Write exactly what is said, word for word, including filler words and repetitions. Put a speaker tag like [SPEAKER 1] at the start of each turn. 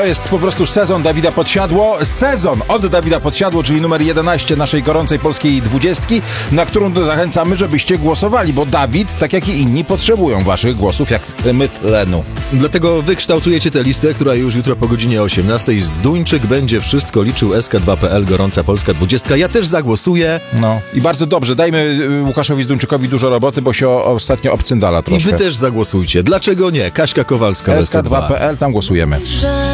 [SPEAKER 1] To jest po prostu sezon Dawida Podsiadło. Sezon od Dawida Podsiadło, czyli numer jedenaście naszej gorącej polskiej dwudziestki, na którą to zachęcamy, żebyście głosowali, bo Dawid, tak jak i inni, potrzebują waszych głosów, jak my tlenu.
[SPEAKER 2] Dlatego wykształtujecie tę listę, która już jutro po godzinie osiemnastej z Duńczyk będzie wszystko liczył. S K dwa kropka P L, gorąca polska dwudziestka. Ja też zagłosuję.
[SPEAKER 1] No i bardzo dobrze. Dajmy Łukaszowi Zduńczykowi dużo roboty, bo się o, ostatnio obcyndala troszkę.
[SPEAKER 2] I wy też zagłosujcie. Dlaczego nie? Kaśka Kowalska.
[SPEAKER 1] S K dwa kropka P L, tam głosujemy.